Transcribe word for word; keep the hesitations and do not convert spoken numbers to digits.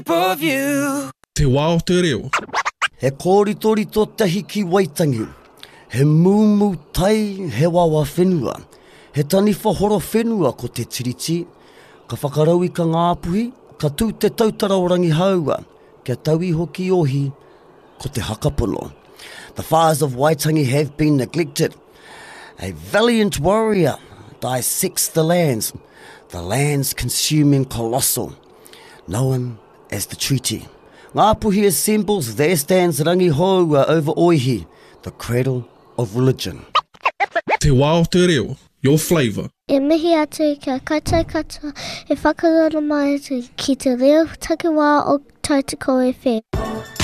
Te wā o te reo. He kōrito-rito tahi ki Waitangi. He mūmu tai he wawa whenua. He tani whahoro whenua ko te tiriti. Ka whakarau i ka ngāpuhi, ka tū te tautara o rangi haua. Kia tauhi hoki ohi ko te hakapono. The fires of Waitangi have been neglected. A valiant warrior dissects the lands. The lands consuming colossal, known as the treaty. Ngāpuhi assembles, there stands Rangi Houa over Oihi, the cradle of religion. Te wā o te reo, your flavour. E mihi atu kia kaitai katoa, e whakarana mai atu ki te reo take wā o Tautoko F M.